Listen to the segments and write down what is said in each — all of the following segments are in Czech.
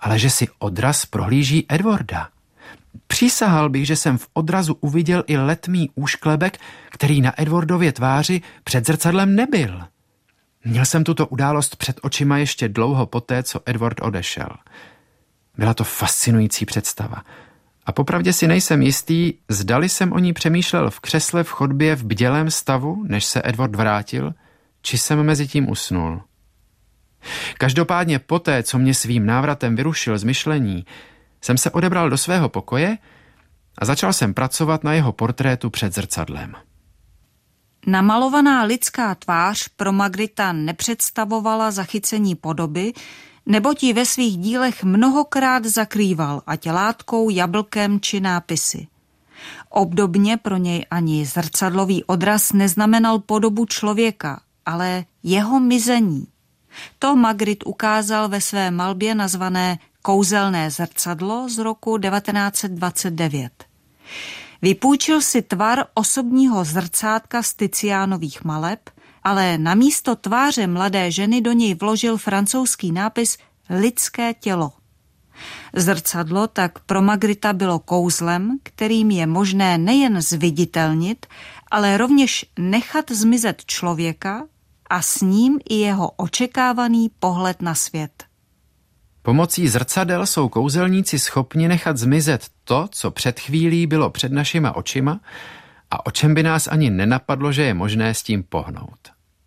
ale že si odraz prohlíží Edwarda. Přísahal bych, že jsem v odrazu uviděl i letmý úšklebek, který na Edwardově tváři před zrcadlem nebyl. Měl jsem tuto událost před očima ještě dlouho poté, co Edward odešel. Byla to fascinující představa. A popravdě si nejsem jistý, zdali jsem o ní přemýšlel v křesle v chodbě v bdělém stavu, než se Edward vrátil, či jsem mezi tím usnul. Každopádně poté, co mě svým návratem vyrušil z myšlení, jsem se odebral do svého pokoje a začal jsem pracovat na jeho portrétu před zrcadlem. Namalovaná lidská tvář pro Magritta nepředstavovala zachycení podoby, neboť ji ve svých dílech mnohokrát zakrýval, ať látkou, jablkem či nápisy. Obdobně pro něj ani zrcadlový odraz neznamenal podobu člověka, ale jeho mizení. To Magritte ukázal ve své malbě nazvané Kouzelné zrcadlo z roku 1929. Vypůjčil si tvar osobního zrcátka z Tizianových maleb, ale namísto tváře mladé ženy do něj vložil francouzský nápis Lidské tělo. Zrcadlo tak pro Magritta bylo kouzlem, kterým je možné nejen zviditelnit, ale rovněž nechat zmizet člověka a s ním i jeho očekávaný pohled na svět. Pomocí zrcadel jsou kouzelníci schopni nechat zmizet to, co před chvílí bylo před našima očima a o čem by nás ani nenapadlo, že je možné s tím pohnout.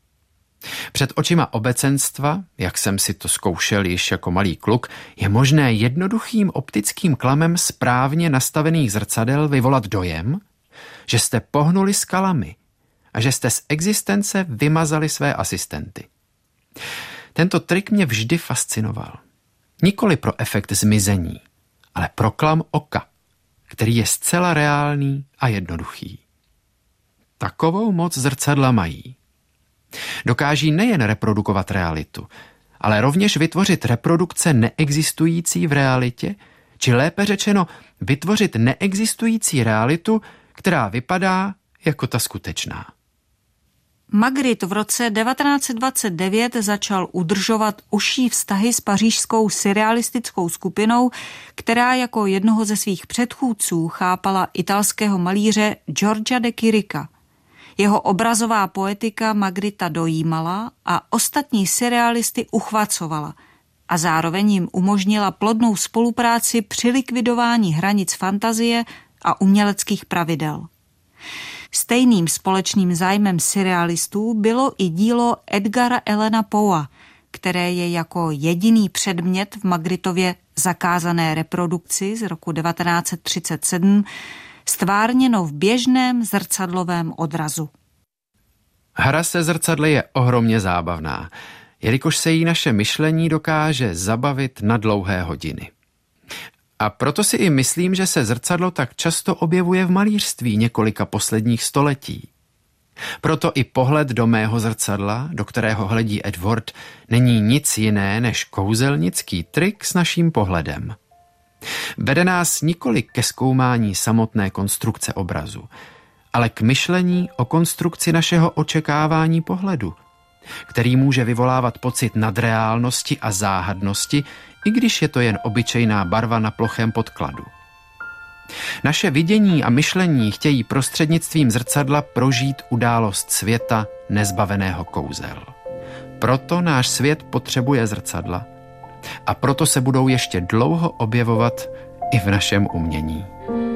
Před očima obecenstva, jak jsem si to zkoušel již jako malý kluk, je možné jednoduchým optickým klamem správně nastavených zrcadel vyvolat dojem, že jste pohnuli skalami a že jste z existence vymazali své asistenty. Tento trik mě vždy fascinoval. Nikoli pro efekt zmizení, ale pro klam oka, který je zcela reálný a jednoduchý. Takovou moc zrcadla mají. Dokáží nejen reprodukovat realitu, ale rovněž vytvořit reprodukce neexistující v realitě, či lépe řečeno vytvořit neexistující realitu, která vypadá jako ta skutečná. Magritte v roce 1929 začal udržovat užší vztahy s pařížskou surrealistickou skupinou, která jako jednoho ze svých předchůdců chápala italského malíře Giorgia de Chirica. Jeho obrazová poetika Magritta dojímala a ostatní surrealisty uchvacovala a zároveň jim umožnila plodnou spolupráci při likvidování hranic fantazie a uměleckých pravidel. Stejným společným zájmem surrealistů bylo i dílo Edgara Allena Poea, které je jako jediný předmět v Magrittově zakázané reprodukci z roku 1937 stvárněno v běžném zrcadlovém odrazu. Hra se zrcadly je ohromně zábavná, jelikož se jí naše myšlení dokáže zabavit na dlouhé hodiny. A proto si i myslím, že se zrcadlo tak často objevuje v malířství několika posledních století. Proto i pohled do mého zrcadla, do kterého hledí Edward, není nic jiné než kouzelnický trik s naším pohledem. Vede nás nikoli ke zkoumání samotné konstrukce obrazu, ale k myšlení o konstrukci našeho očekávání pohledu, který může vyvolávat pocit nadreálnosti a záhadnosti, i když je to jen obyčejná barva na plochém podkladu. Naše vidění a myšlení chtějí prostřednictvím zrcadla prožít událost světa nezbaveného kouzel. Proto náš svět potřebuje zrcadla a proto se budou ještě dlouho objevovat i v našem umění.